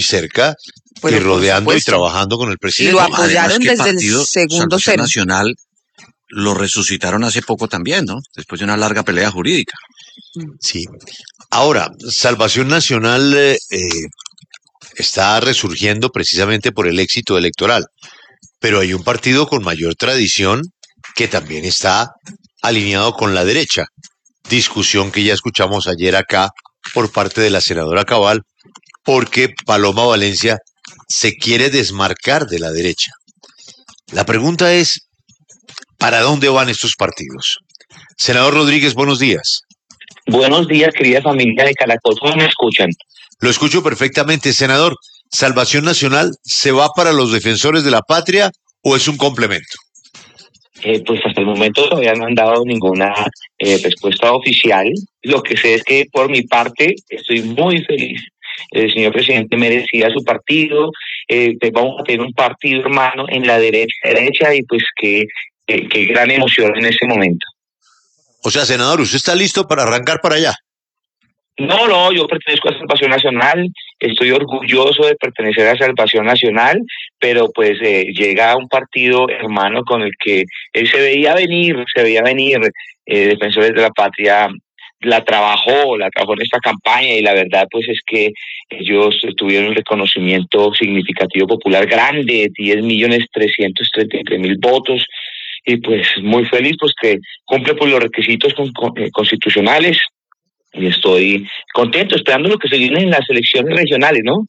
cerca y Bueno, por rodeando y supuesto. trabajando con el Y presidente. lo Además apoyaron que desde el partido segundo Salvación cero. Nacional lo resucitaron hace poco también, ¿no? Después de una larga pelea jurídica. Sí. Ahora, Salvación Nacional está resurgiendo precisamente por el éxito electoral, pero hay un partido con mayor tradición que también está alineado con la derecha. Discusión que ya escuchamos ayer acá por parte de la senadora Cabal, porque Paloma Valencia se quiere desmarcar de la derecha. La pregunta es, ¿para dónde van estos partidos? Senador Rodríguez, buenos días. Buenos días, querida familia de Caracol. ¿Cómo me escuchan? Lo escucho perfectamente, senador. ¿Salvación Nacional se va para los defensores de la patria o es un complemento? Pues hasta el momento todavía no han dado ninguna respuesta oficial. Lo que sé es que por mi parte estoy muy feliz. El señor presidente merecía su partido. Vamos a tener un partido hermano en la derecha y pues qué gran emoción en este momento. O sea, senador, ¿usted está listo para arrancar para allá? No, yo pertenezco a Salvación Nacional, estoy orgulloso de pertenecer a Salvación Nacional, pero pues llega un partido hermano con el que él se veía venir, Defensores de la Patria la trabajó en esta campaña y la verdad pues es que ellos tuvieron un reconocimiento significativo popular grande, 10.333.000 votos, y pues muy feliz pues que cumple por los requisitos constitucionales. Y estoy contento, esperando lo que se viene en las elecciones regionales, ¿no?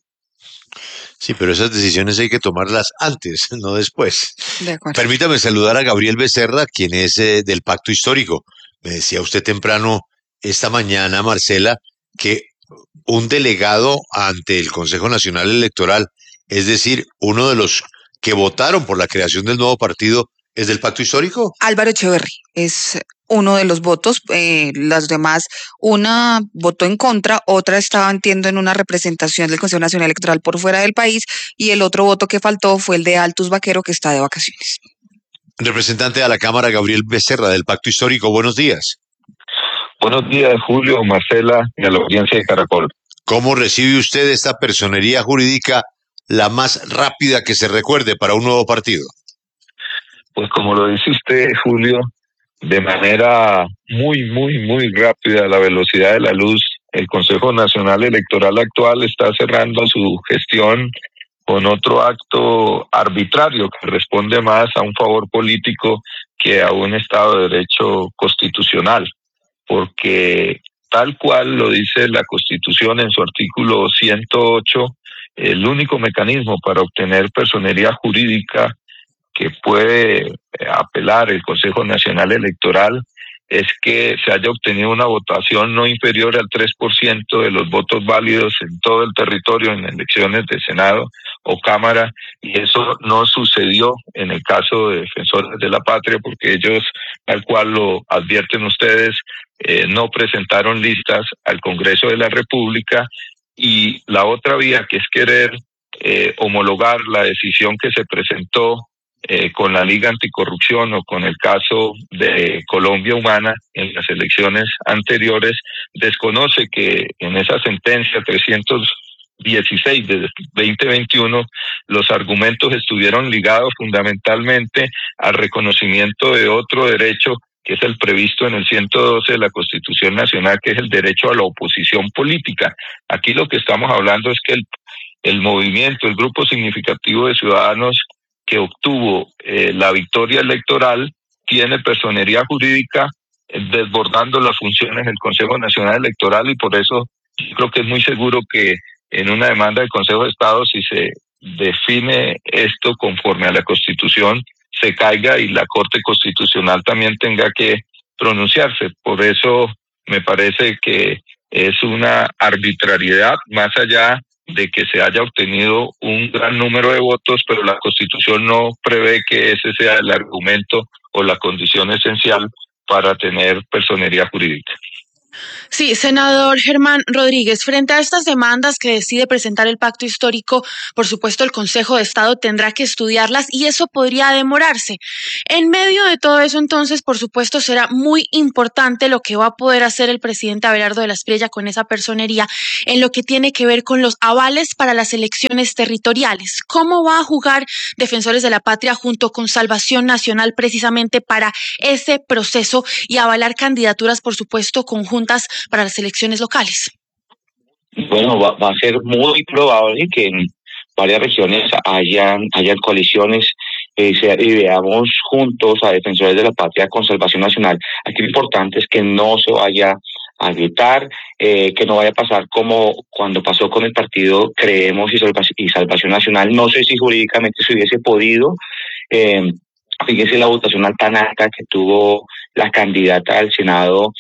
Sí, pero esas decisiones hay que tomarlas antes, no después. De acuerdo. Permítame saludar a Gabriel Becerra, quien es del Pacto Histórico. Me decía usted temprano esta mañana, Marcela, que un delegado ante el Consejo Nacional Electoral, es decir, uno de los que votaron por la creación del nuevo partido, ¿es del Pacto Histórico? Álvaro Echeverry es uno de los votos, las demás, una votó en contra, otra estaba, entiendo, en una representación del Consejo Nacional Electoral por fuera del país, y el otro voto que faltó fue el de Altus Vaquero, que está de vacaciones. Representante de la Cámara, Gabriel Becerra, del Pacto Histórico, buenos días. Buenos días, Julio, Marcela y a la audiencia de Caracol. ¿Cómo recibe usted esta personería jurídica, la más rápida que se recuerde para un nuevo partido? Pues como lo dice usted, Julio, de manera muy rápida, a la velocidad de la luz, el Consejo Nacional Electoral actual está cerrando su gestión con otro acto arbitrario que responde más a un favor político que a un Estado de Derecho constitucional, porque tal cual lo dice la Constitución en su artículo 108, el único mecanismo para obtener personería jurídica que puede apelar el Consejo Nacional Electoral es que se haya obtenido una votación no inferior al 3% de los votos válidos en todo el territorio en elecciones de Senado o Cámara, y eso no sucedió en el caso de Defensores de la Patria, porque ellos, tal cual lo advierten ustedes, no presentaron listas al Congreso de la República, y la otra vía, que es querer homologar la decisión que se presentó con la Liga Anticorrupción o con el caso de Colombia Humana en las elecciones anteriores, desconoce que en esa sentencia 316 de 2021 los argumentos estuvieron ligados fundamentalmente al reconocimiento de otro derecho que es el previsto en el 112 de la Constitución Nacional, que es el derecho a la oposición política. Aquí lo que estamos hablando es que el movimiento, el grupo significativo de ciudadanos que obtuvo la victoria electoral, tiene personería jurídica desbordando las funciones del Consejo Nacional Electoral, y por eso yo creo que es muy seguro que en una demanda del Consejo de Estado, si se define esto conforme a la Constitución, se caiga y la Corte Constitucional también tenga que pronunciarse. Por eso me parece que es una arbitrariedad, más allá de que se haya obtenido un gran número de votos, pero la Constitución no prevé que ese sea el argumento o la condición esencial para tener personería jurídica. Sí, senador Germán Rodríguez, frente a estas demandas que decide presentar el pacto histórico, por supuesto el Consejo de Estado tendrá que estudiarlas y eso podría demorarse. En medio de todo eso, entonces, por supuesto, será muy importante lo que va a poder hacer el presidente Abelardo de la Espriella con esa personería en lo que tiene que ver con los avales para las elecciones territoriales. ¿Cómo va a jugar Defensores de la Patria junto con Salvación Nacional precisamente para ese proceso y avalar candidaturas, por supuesto, conjuntas para las elecciones locales? Bueno, va a ser muy probable que en varias regiones hayan coaliciones y veamos juntos a Defensores de la Patria con Salvación Nacional. Aquí lo importante es que no se vaya a gritar, que no vaya a pasar como cuando pasó con el partido Creemos y Salvación Nacional. No sé si jurídicamente se hubiese podido. Fíjese la votación tan alta que tuvo la candidata al Senado,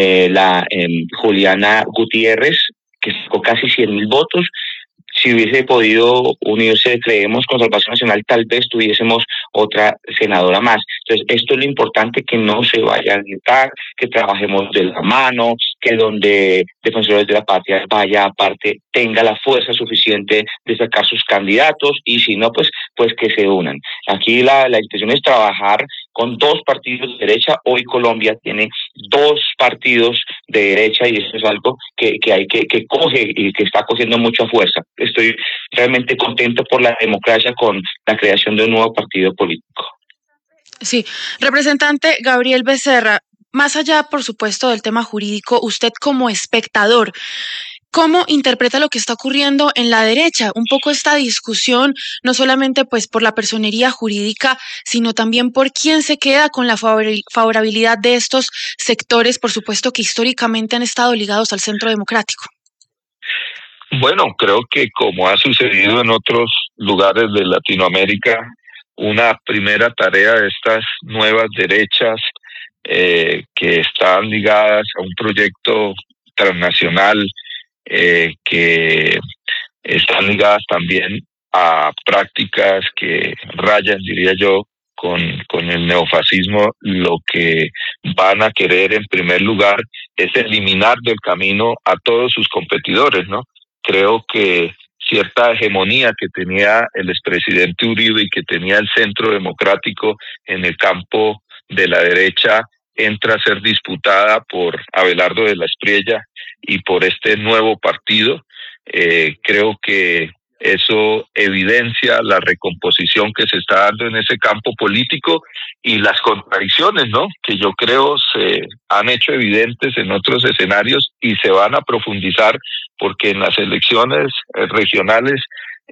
Juliana Gutiérrez, que sacó casi 100.000 votos. Si hubiese podido unirse, Creemos, con Salvación Nacional, tal vez tuviésemos otra senadora más. Entonces, esto es lo importante, que no se vaya a gritar, que trabajemos de la mano, que donde Defensores de la Patria vaya aparte, tenga la fuerza suficiente de sacar sus candidatos, y si no, pues que se unan. Aquí la intención es trabajar con dos partidos de derecha. Hoy Colombia tiene dos partidos de derecha y eso es algo que coge y que está cogiendo mucha fuerza. Estoy realmente contento por la democracia con la creación de un nuevo partido político. Sí, representante Gabriel Becerra, más allá, por supuesto, del tema jurídico, usted como espectador, ¿cómo interpreta lo que está ocurriendo en la derecha? Un poco esta discusión, no solamente pues por la personería jurídica, sino también por quién se queda con la favorabilidad de estos sectores, por supuesto que históricamente han estado ligados al centro democrático. Bueno, creo que como ha sucedido en otros lugares de Latinoamérica, una primera tarea de estas nuevas derechas que están ligadas a un proyecto transnacional, que están ligadas también a prácticas que rayan, diría yo, con el neofascismo. Lo que van a querer en primer lugar es eliminar del camino a todos sus competidores, ¿no? Creo que cierta hegemonía que tenía el expresidente Uribe y que tenía el Centro Democrático en el campo de la derecha entra a ser disputada por Abelardo de la Espriella y por este nuevo partido. Creo que eso evidencia la recomposición que se está dando en ese campo político y las contradicciones, ¿no?, que yo creo se han hecho evidentes en otros escenarios y se van a profundizar, porque en las elecciones regionales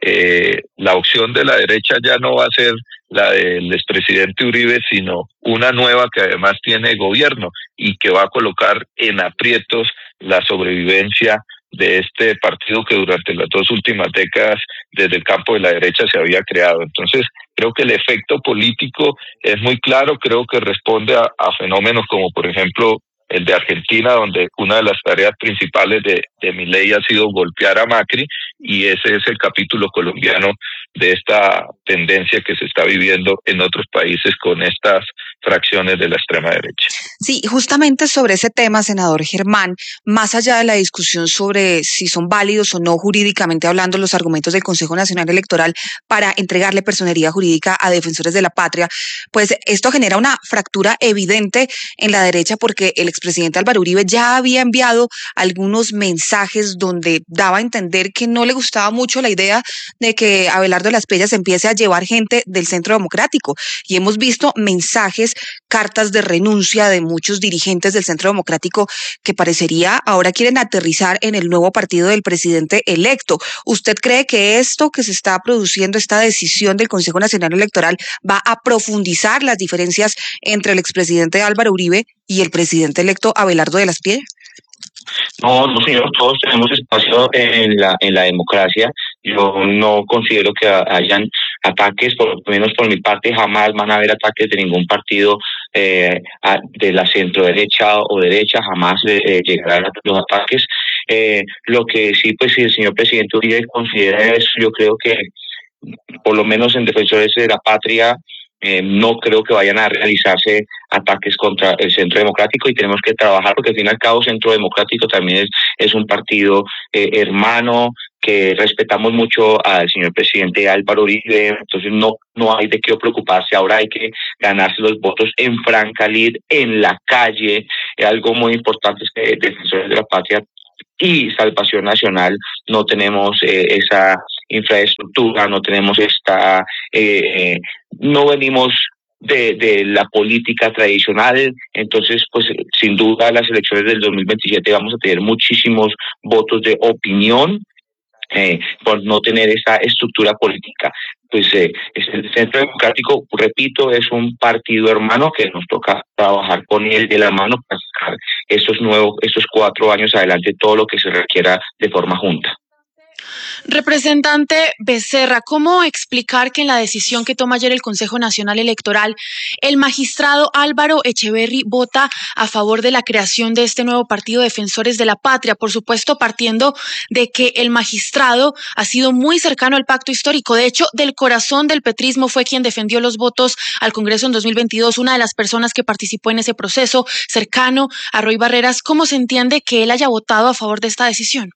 la opción de la derecha ya no va a ser la del expresidente Uribe, sino una nueva que además tiene gobierno y que va a colocar en aprietos la sobrevivencia de este partido que durante las dos últimas décadas desde el campo de la derecha se había creado. Entonces, creo que el efecto político es muy claro, creo que responde a fenómenos como, por ejemplo, el de Argentina, donde una de las tareas principales de Milei ha sido golpear a Macri, y ese es el capítulo colombiano de esta tendencia que se está viviendo en otros países con estas fracciones de la extrema derecha. Sí, justamente sobre ese tema, senador Germán, más allá de la discusión sobre si son válidos o no jurídicamente hablando los argumentos del Consejo Nacional Electoral para entregarle personería jurídica a Defensores de la Patria, pues esto genera una fractura evidente en la derecha, porque el expresidente Álvaro Uribe ya había enviado algunos mensajes donde daba a entender que no le gustaba mucho la idea de que Abelardo de la Espriella se empiece a llevar gente del Centro Democrático, y hemos visto mensajes, cartas de renuncia de muchos dirigentes del Centro Democrático que parecería ahora quieren aterrizar en el nuevo partido del presidente electo. ¿Usted cree que esto que se está produciendo, esta decisión del Consejo Nacional Electoral, va a profundizar las diferencias entre el expresidente Álvaro Uribe y el presidente electo Abelardo de la Espriella? No, no, señor, todos tenemos espacio en la democracia. Yo no considero que hayan ataques, por lo menos por mi parte, jamás van a haber ataques de ningún partido de la centro derecha o derecha, jamás llegarán los ataques. Lo que sí, pues si el señor presidente Uribe considera eso, yo creo que por lo menos en Defensores de la Patria no creo que vayan a realizarse ataques contra el Centro Democrático y tenemos que trabajar porque al fin y al cabo Centro Democrático también es un partido hermano, que respetamos mucho al señor presidente Álvaro Uribe, entonces no hay de qué preocuparse, ahora hay que ganarse los votos en franca lid, en la calle. Algo muy importante es que Defensores de la Patria y Salvación Nacional no tenemos esa infraestructura, no tenemos no venimos de la política tradicional, entonces pues sin duda las elecciones del 2027 vamos a tener muchísimos votos de opinión, por no tener esa estructura política. Pues el Centro Democrático, repito, es un partido hermano que nos toca trabajar con él de la mano para sacar estos 4 años adelante todo lo que se requiera de forma junta. Representante Becerra, ¿cómo explicar que en la decisión que toma ayer el Consejo Nacional Electoral, el magistrado Álvaro Echeverry vota a favor de la creación de este nuevo partido Defensores de la Patria? Por supuesto, partiendo de que el magistrado ha sido muy cercano al pacto histórico. De hecho, del corazón del petrismo fue quien defendió los votos al Congreso en 2022, una de las personas que participó en ese proceso, cercano a Roy Barreras. ¿Cómo se entiende que él haya votado a favor de esta decisión?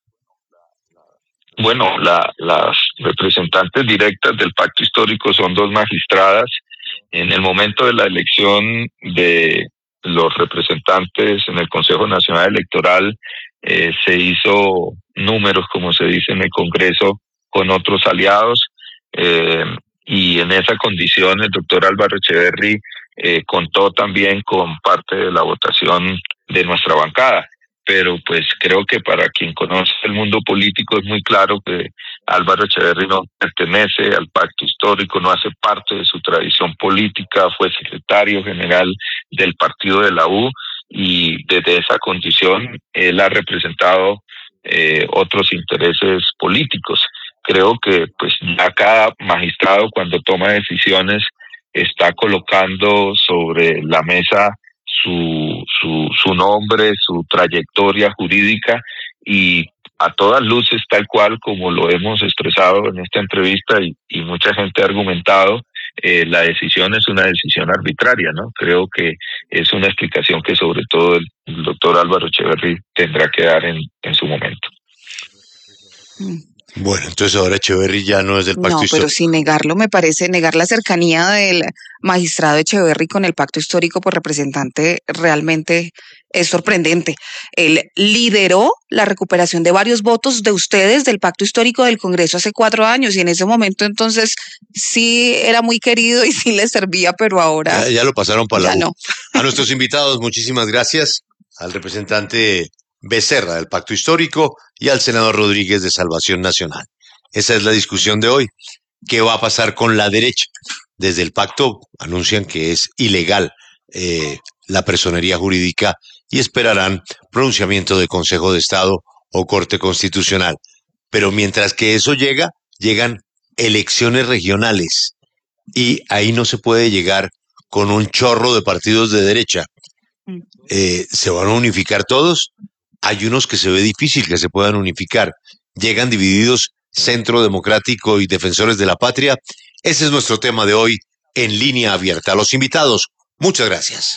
Bueno, las representantes directas del pacto histórico son 2 magistradas. En el momento de la elección de los representantes en el Consejo Nacional Electoral, se hizo números, como se dice en el Congreso, con otros aliados, y en esa condición el doctor Álvaro Echeverry contó también con parte de la votación de nuestra bancada. Pero pues creo que para quien conoce el mundo político es muy claro que Álvaro Echeverry no pertenece al pacto histórico, no hace parte de su tradición política, fue secretario general del partido de la U y desde esa condición él ha representado otros intereses políticos. Creo que pues ya cada magistrado cuando toma decisiones está colocando sobre la mesa su nombre, su trayectoria jurídica y a todas luces, tal cual como lo hemos expresado en esta entrevista y mucha gente ha argumentado, la decisión es una decisión arbitraria, ¿no? Creo que es una explicación que sobre todo el doctor Álvaro Echeverry tendrá que dar en su momento. Bueno, entonces ahora Echeverry ya no es del pacto histórico. No, pero sin negarlo, me parece negar la cercanía del magistrado Echeverry con el pacto histórico por representante realmente es sorprendente. Él lideró la recuperación de varios votos de ustedes del pacto histórico del Congreso hace 4 años y en ese momento entonces sí era muy querido y sí le servía, pero ahora Ya lo pasaron para la U. no. A nuestros invitados, muchísimas gracias. Al representante Becerra del Pacto Histórico y al senador Rodríguez de Salvación Nacional. Esa es la discusión de hoy. ¿Qué va a pasar con la derecha? Desde el pacto anuncian que es ilegal la personería jurídica y esperarán pronunciamiento de Consejo de Estado o Corte Constitucional. Pero mientras que eso llegan elecciones regionales y ahí no se puede llegar con un chorro de partidos de derecha. ¿Se van a unificar todos? Hay unos que se ve difícil que se puedan unificar. Llegan divididos Centro Democrático y Defensores de la Patria. Ese es nuestro tema de hoy en Línea Abierta. A los invitados, muchas gracias.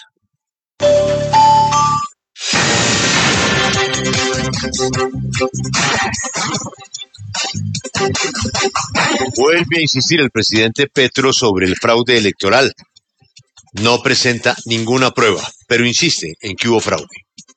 Vuelve a insistir el presidente Petro sobre el fraude electoral. No presenta ninguna prueba, pero insiste en que hubo fraude.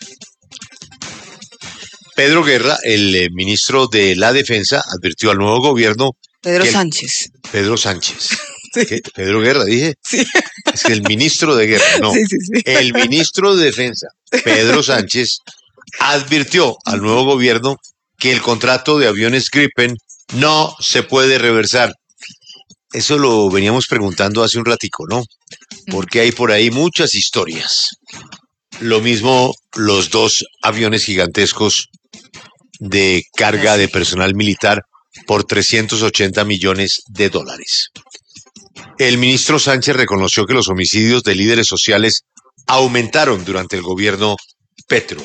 Pedro Guerra, el ministro de la Defensa, advirtió al nuevo gobierno... Pedro Sánchez. Sí. ¿Qué? Pedro Guerra, dije. Sí. Es que el ministro de Guerra, no. Sí. El ministro de Defensa, Pedro Sánchez, advirtió al nuevo gobierno que el contrato de aviones Gripen no se puede reversar. Eso lo veníamos preguntando hace un ratico, ¿no? Porque hay por ahí muchas historias. Lo mismo los 2 aviones gigantescos de carga de personal militar por $380 millones. El ministro Sánchez reconoció que los homicidios de líderes sociales aumentaron durante el gobierno Petro.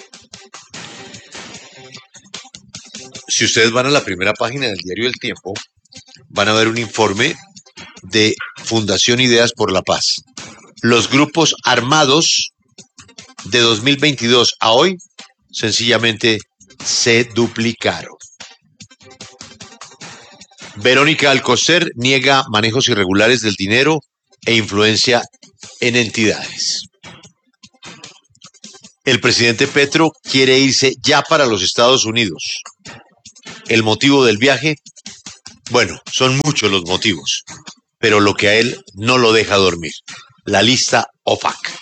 Si ustedes van a la primera página del diario El Tiempo, van a ver un informe de Fundación Ideas por la Paz. Los grupos armados de 2022 a hoy sencillamente se duplicaron. Verónica Alcocer niega manejos irregulares del dinero e influencia en entidades. El presidente Petro quiere irse ya para los Estados Unidos. ¿El motivo del viaje? Bueno, son muchos los motivos, pero lo que a él no lo deja dormir: la lista OFAC.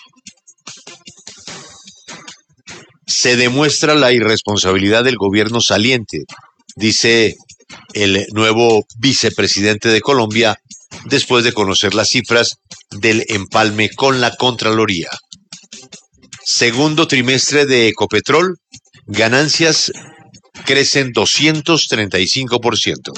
Se demuestra la irresponsabilidad del gobierno saliente, dice el nuevo vicepresidente de Colombia, después de conocer las cifras del empalme con la Contraloría. Segundo trimestre de Ecopetrol, ganancias crecen 235%.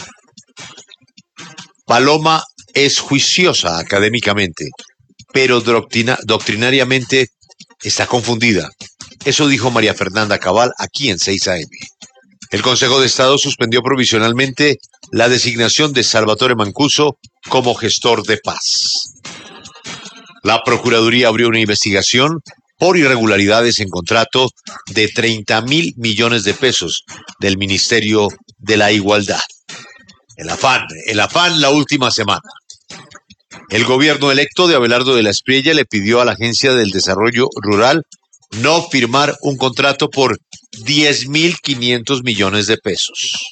Paloma es juiciosa académicamente, pero doctrinariamente está confundida. Eso dijo María Fernanda Cabal aquí en 6 AM. El Consejo de Estado suspendió provisionalmente la designación de Salvatore Mancuso como gestor de paz. La Procuraduría abrió una investigación por irregularidades en contrato de 30.000 millones de pesos del Ministerio de la Igualdad. El afán la última semana. El gobierno electo de Abelardo de la Espriella le pidió a la Agencia del Desarrollo Rural no firmar un contrato por 10.500 millones de pesos.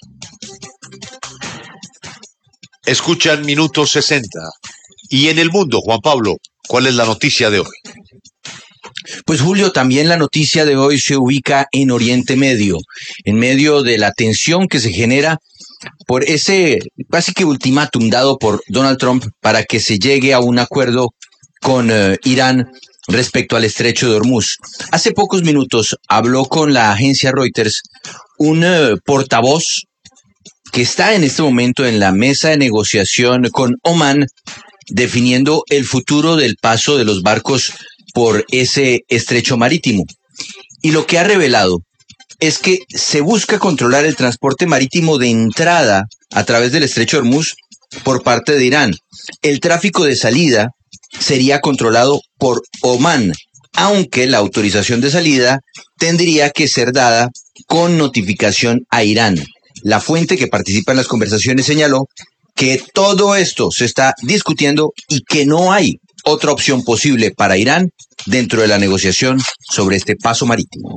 Escuchan Minuto 60. Y en el mundo, Juan Pablo, ¿cuál es la noticia de hoy? Pues Julio, también la noticia de hoy se ubica en Oriente Medio, en medio de la tensión que se genera por ese casi que ultimátum dado por Donald Trump para que se llegue a un acuerdo con Irán respecto al estrecho de Hormuz. Hace pocos minutos habló con la agencia Reuters un portavoz que está en este momento en la mesa de negociación con Omán, definiendo el futuro del paso de los barcos por ese estrecho marítimo. Y lo que ha revelado es que se busca controlar el transporte marítimo de entrada a través del estrecho de Hormuz por parte de Irán. El tráfico de salida sería controlado por Omán, aunque la autorización de salida tendría que ser dada con notificación a Irán. La fuente que participa en las conversaciones señaló que todo esto se está discutiendo y que no hay otra opción posible para Irán dentro de la negociación sobre este paso marítimo.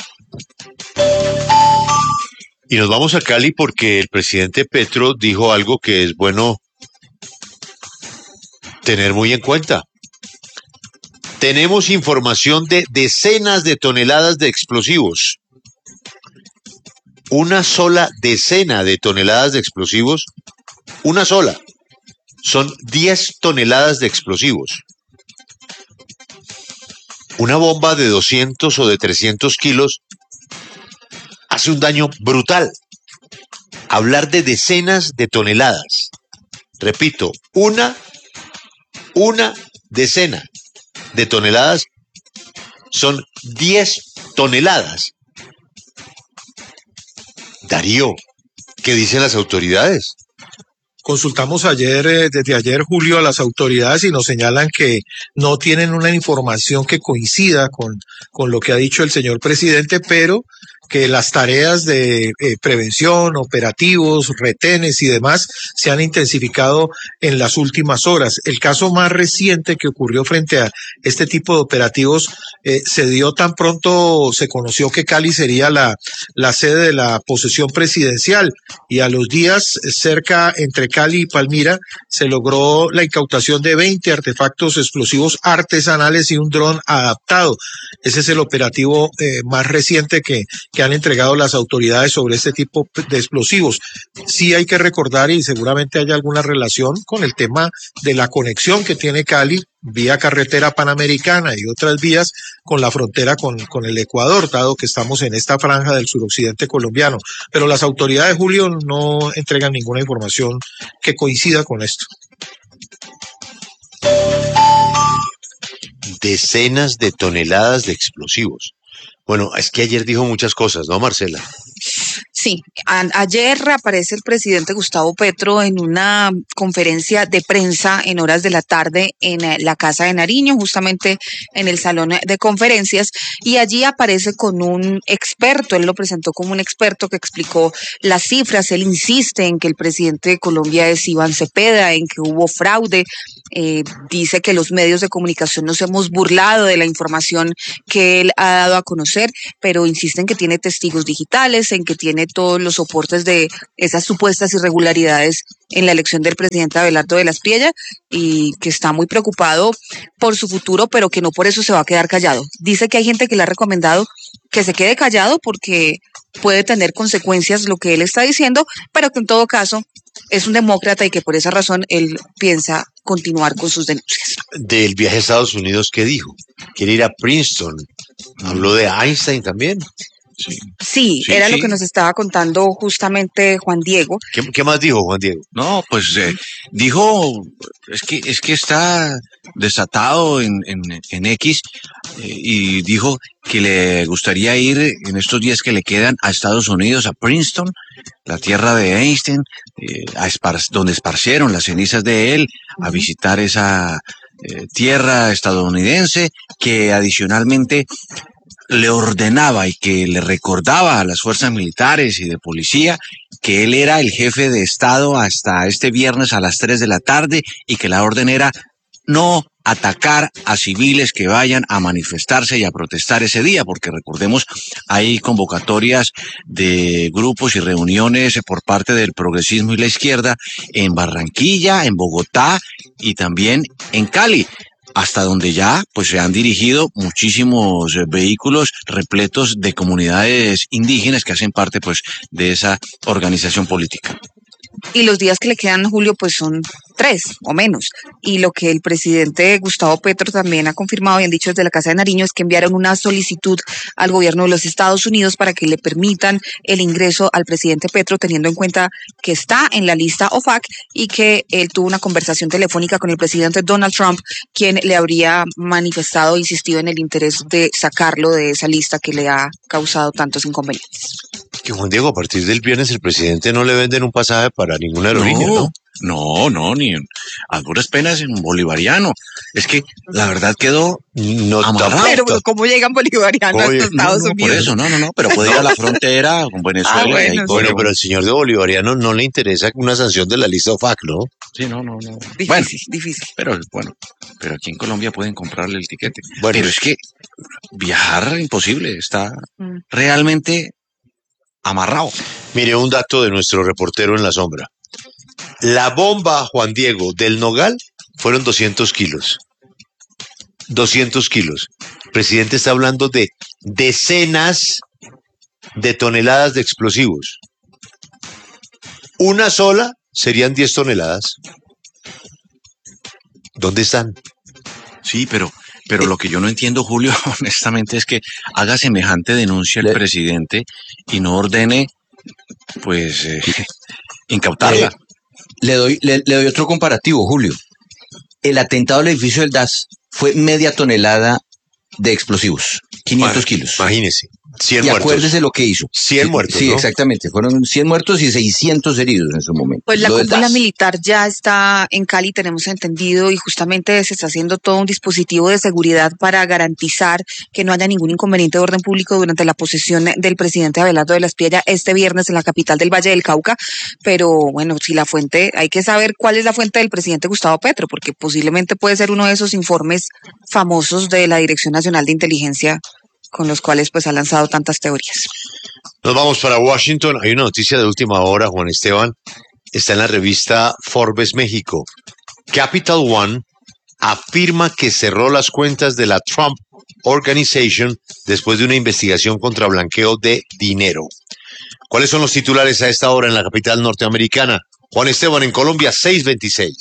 Y nos vamos a Cali porque el presidente Petro dijo algo que es bueno tener muy en cuenta. Tenemos información de decenas de toneladas de explosivos. Una sola decena de toneladas de explosivos, una sola, son 10 toneladas de explosivos. Una bomba de 200 o de 300 kilos hace un daño brutal. Hablar de decenas de toneladas. Repito, una decena de toneladas son 10 toneladas. Darío, ¿qué dicen las autoridades? Consultamos desde ayer, Julio, a las autoridades y nos señalan que no tienen una información que coincida con lo que ha dicho el señor presidente, pero que las tareas de prevención, operativos, retenes y demás se han intensificado en las últimas horas. El caso más reciente que ocurrió frente a este tipo de operativos se dio tan pronto se conoció que Cali sería la sede de la posesión presidencial, y a los días cerca entre Cali y Palmira se logró la incautación de 20 artefactos explosivos artesanales y un dron adaptado. Ese es el operativo más reciente que han entregado las autoridades sobre este tipo de explosivos. Sí hay que recordar, y seguramente hay alguna relación con el tema de la conexión que tiene Cali vía carretera panamericana y otras vías con la frontera con el Ecuador, dado que estamos en esta franja del suroccidente colombiano. Pero las autoridades, Julio, no entregan ninguna información que coincida con esto. Decenas de toneladas de explosivos. Bueno, es que ayer dijo muchas cosas, ¿no, Marcela? Sí, ayer reaparece el presidente Gustavo Petro en una conferencia de prensa en horas de la tarde en la Casa de Nariño, justamente en el salón de conferencias, y allí aparece con un experto. Él lo presentó como un experto que explicó las cifras. Él insiste en que el presidente de Colombia es Iván Cepeda, en que hubo fraude. Dice que los medios de comunicación nos hemos burlado de la información que él ha dado a conocer, pero insiste en que tiene testigos digitales, en que tiene todos los soportes de esas supuestas irregularidades en la elección del presidente Abelardo de la Espriella, y que está muy preocupado por su futuro, pero que no por eso se va a quedar callado. Dice que hay gente que le ha recomendado que se quede callado porque puede tener consecuencias lo que él está diciendo, pero que en todo caso es un demócrata y que por esa razón él piensa continuar con sus denuncias. Del viaje a Estados Unidos, ¿qué dijo? Quiere ir a Princeton. Habló de Einstein también. Sí, era lo que nos estaba contando justamente Juan Diego. ¿Qué más dijo Juan Diego? No, pues dijo, es que está desatado en X, y dijo que le gustaría ir en estos días que le quedan a Estados Unidos, a Princeton, la tierra de Einstein, donde esparcieron las cenizas de él, a visitar esa tierra estadounidense, que adicionalmente le ordenaba y que le recordaba a las fuerzas militares y de policía que él era el jefe de Estado hasta este viernes a las 3 de la tarde, y que la orden era no atacar a civiles que vayan a manifestarse y a protestar ese día, porque recordemos, hay convocatorias de grupos y reuniones por parte del progresismo y la izquierda en Barranquilla, en Bogotá y también en Cali, hasta donde ya pues se han dirigido muchísimos vehículos repletos de comunidades indígenas que hacen parte pues de esa organización política. Y los días que le quedan, Julio, pues son 3 o menos. Y lo que el presidente Gustavo Petro también ha confirmado y han dicho desde la Casa de Nariño es que enviaron una solicitud al gobierno de los Estados Unidos para que le permitan el ingreso al presidente Petro, teniendo en cuenta que está en la lista OFAC y que él tuvo una conversación telefónica con el presidente Donald Trump, quien le habría manifestado e insistido en el interés de sacarlo de esa lista que le ha causado tantos inconvenientes. Que Juan Diego, a partir del viernes el presidente no le venden un pasaje para ninguna aerolínea, ¿no? No, ni a duras penas en bolivariano. Es que la verdad quedó amarrado. Pero ¿cómo llegan bolivarianos a Estados Unidos? Por eso, no, pero puede ir a la frontera con Venezuela. Bueno, pero al señor de bolivariano no le interesa una sanción de la lista OFAC, ¿no? Sí, no. Difícil. Pero aquí en Colombia pueden comprarle el tiquete. Bueno, pero es que viajar imposible, está realmente amarrado. Mire, un dato de nuestro reportero en la sombra. La bomba, Juan Diego, del Nogal fueron 200 kilos. 200 kilos. El presidente está hablando de decenas de toneladas de explosivos. Una sola serían 10 toneladas. ¿Dónde están? Sí, pero lo que yo no entiendo, Julio, honestamente, es que haga semejante denuncia el presidente y no ordene, pues, incautarla. Le doy otro comparativo, Julio. El atentado al edificio del DAS fue media tonelada de explosivos, 500 kilos. Imagínese, 100 y muertos. Acuérdese lo que hizo. 100 muertos, Sí, ¿no? Exactamente. Fueron 100 muertos y 600 heridos en su momento. Pues la cúpula militar ya está en Cali, tenemos entendido, y justamente se está haciendo todo un dispositivo de seguridad para garantizar que no haya ningún inconveniente de orden público durante la posesión del presidente Abelardo de la Espriella este viernes en la capital del Valle del Cauca. Pero bueno, si la fuente, hay que saber cuál es la fuente del presidente Gustavo Petro, porque posiblemente puede ser uno de esos informes famosos de la Dirección Nacional de Inteligencia con los cuales pues ha lanzado tantas teorías. Nos vamos para Washington. Hay una noticia de última hora, Juan Esteban. Está en la revista Forbes México. Capital One afirma que cerró las cuentas de la Trump Organization después de una investigación contra blanqueo de dinero. ¿Cuáles son los titulares a esta hora en la capital norteamericana? Juan Esteban, en Colombia, 6:26.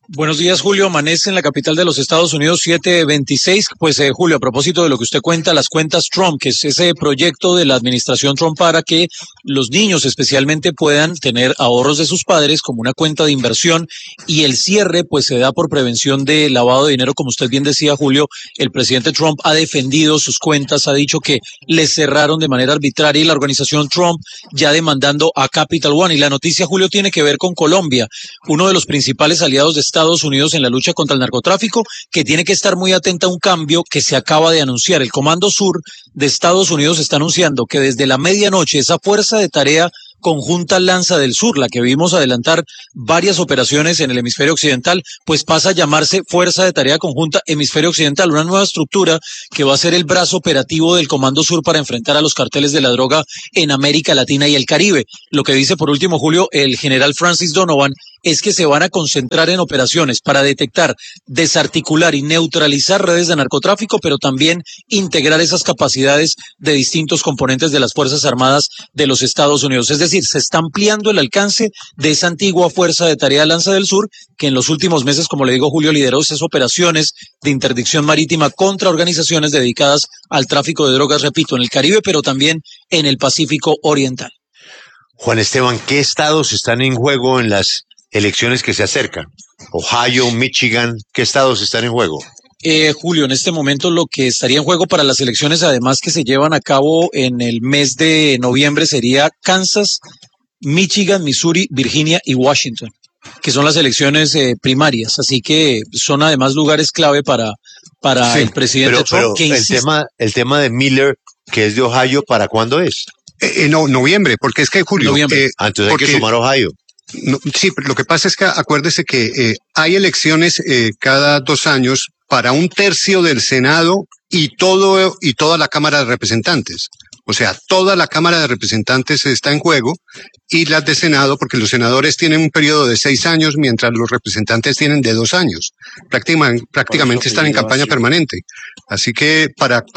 Buenos días, Julio. Amanece en la capital de los Estados Unidos, 7:26. Pues, Julio, a propósito de lo que usted cuenta, las cuentas Trump, que es ese proyecto de la administración Trump para que los niños especialmente puedan tener ahorros de sus padres como una cuenta de inversión, y el cierre pues se da por prevención de lavado de dinero. Como usted bien decía, Julio, el presidente Trump ha defendido sus cuentas, ha dicho que les cerraron de manera arbitraria, y la organización Trump ya demandando a Capital One. Y la noticia, Julio, tiene que ver con Colombia, uno de los principales aliados de Estados Unidos en la lucha contra el narcotráfico, que tiene que estar muy atenta a un cambio que se acaba de anunciar. El Comando Sur de Estados Unidos está anunciando que desde la medianoche esa fuerza de tarea conjunta Lanza del Sur, la que vimos adelantar varias operaciones en el hemisferio occidental, pues pasa a llamarse Fuerza de Tarea Conjunta Hemisferio Occidental, una nueva estructura que va a ser el brazo operativo del Comando Sur para enfrentar a los carteles de la droga en América Latina y el Caribe. Lo que dice por último, Julio, el general Francis Donovan, es que se van a concentrar en operaciones para detectar, desarticular y neutralizar redes de narcotráfico, pero también integrar esas capacidades de distintos componentes de las Fuerzas Armadas de los Estados Unidos. Es decir, se está ampliando el alcance de esa antigua Fuerza de Tarea Lanza del Sur, que en los últimos meses, como le digo, Julio, lideró esas operaciones de interdicción marítima contra organizaciones dedicadas al tráfico de drogas, repito, en el Caribe, pero también en el Pacífico Oriental. Juan Esteban, ¿qué estados están en juego en las elecciones que se acercan? Ohio, Michigan, ¿qué estados están en juego? Julio, en este momento lo que estaría en juego para las elecciones, además que se llevan a cabo en el mes de noviembre, sería Kansas, Michigan, Missouri, Virginia y Washington, que son las elecciones primarias. Así que son además lugares clave para sí, el presidente Trump. Pero el tema de Miller, que es de Ohio, ¿para cuándo es? No, noviembre, porque es que Julio. Entonces hay que sumar Ohio. No, sí, pero lo que pasa es que acuérdese que hay elecciones cada 2 años para 1/3 del Senado y toda la Cámara de Representantes. O sea, toda la Cámara de Representantes está en juego, y las de Senado, porque los senadores tienen un periodo de 6 años, mientras los representantes tienen de 2 años. Prácticamente están en campaña permanente. Así que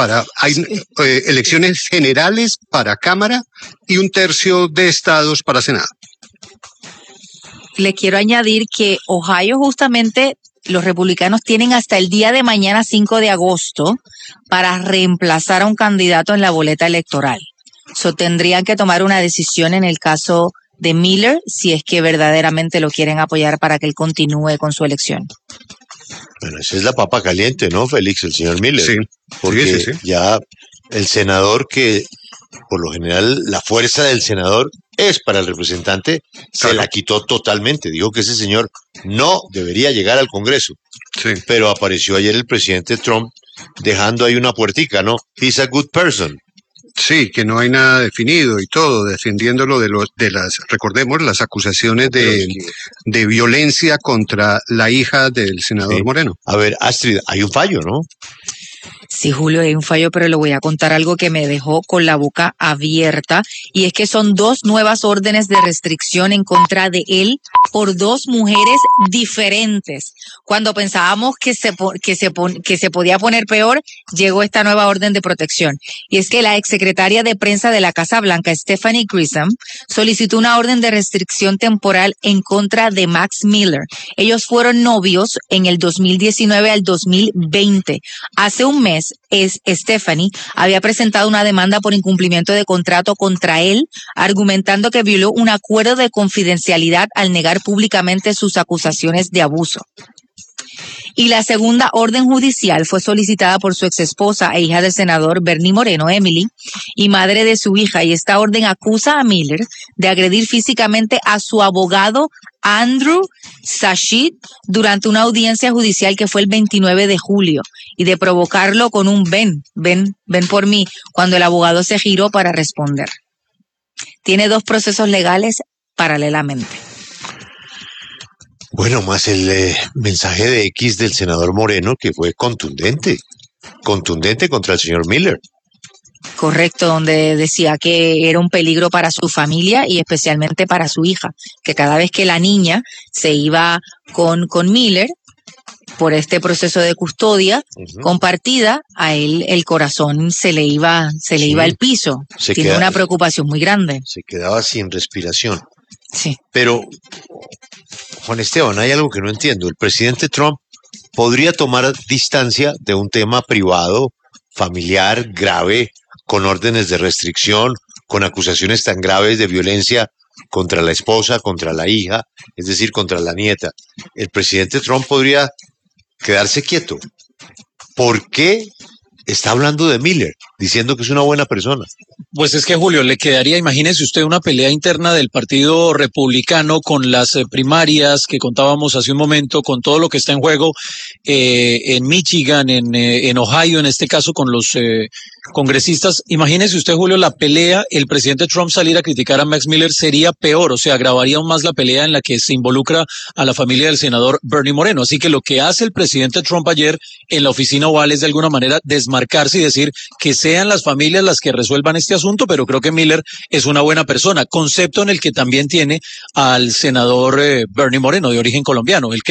hay elecciones generales para Cámara y 1/3 de estados para Senado. Le quiero añadir que Ohio, justamente, los republicanos tienen hasta el día de mañana, 5 de agosto, para reemplazar a un candidato en la boleta electoral. Tendrían que tomar una decisión en el caso de Miller, si es que verdaderamente lo quieren apoyar para que él continúe con su elección. Bueno, esa es la papa caliente, ¿no, Félix? El señor Miller. Sí. Porque sí. Ya el senador, que por lo general la fuerza del senador es para el representante, se la quitó totalmente. Dijo que ese señor no debería llegar al Congreso. Sí. Pero apareció ayer el presidente Trump dejando ahí una puertica, ¿no? He's a good person. Sí, que no hay nada definido y todo, defendiéndolo recordemos, las acusaciones de violencia contra la hija del senador Moreno. A ver, Astrid, hay un fallo, ¿no? Sí, Julio, hay un fallo, pero le voy a contar algo que me dejó con la boca abierta, y es que son 2 nuevas órdenes de restricción en contra de él por 2 mujeres diferentes. Cuando pensábamos que se podía poner peor, llegó esta nueva orden de protección. Y es que la exsecretaria de prensa de la Casa Blanca, Stephanie Grisham, solicitó una orden de restricción temporal en contra de Max Miller. Ellos fueron novios en el 2019 al 2020. Hace un mes, Stephanie había presentado una demanda por incumplimiento de contrato contra él, argumentando que violó un acuerdo de confidencialidad al negar públicamente sus acusaciones de abuso. Y la segunda orden judicial fue solicitada por su exesposa e hija del senador Bernie Moreno, Emily, y madre de su hija, y esta orden acusa a Miller de agredir físicamente a su abogado Andrew Sashid durante una audiencia judicial que fue el 29 de julio y de provocarlo con un ven por mí, cuando el abogado se giró para responder. Tiene 2 procesos legales paralelamente. Bueno, más el mensaje de X del senador Moreno, que fue contundente contra el señor Miller. Correcto, donde decía que era un peligro para su familia y especialmente para su hija, que cada vez que la niña se iba con Miller por este proceso de custodia compartida, a él el corazón se le iba al piso. Tiene una preocupación muy grande. Se quedaba sin respiración. Sí. Pero, Juan Esteban, hay algo que no entiendo. El presidente Trump podría tomar distancia de un tema privado, familiar, grave, con órdenes de restricción, con acusaciones tan graves de violencia contra la esposa, contra la hija, es decir, contra la nieta. El presidente Trump podría quedarse quieto. ¿Por qué está hablando de Miller, diciendo que es una buena persona? Pues es que, Julio, le quedaría, imagínese usted, una pelea interna del Partido Republicano con las primarias que contábamos hace un momento, con todo lo que está en juego en Michigan, en Ohio, en este caso con los congresistas. Imagínese usted, Julio, la pelea, el presidente Trump salir a criticar a Max Miller sería peor, o sea, agravaría aún más la pelea en la que se involucra a la familia del senador Bernie Moreno. Así que lo que hace el presidente Trump ayer en la oficina Oval es de alguna manera desmarcarse y decir que sean las familias las que resuelvan este asunto, pero creo que Miller es una buena persona, concepto en el que también tiene al senador Bernie Moreno, de origen colombiano, el que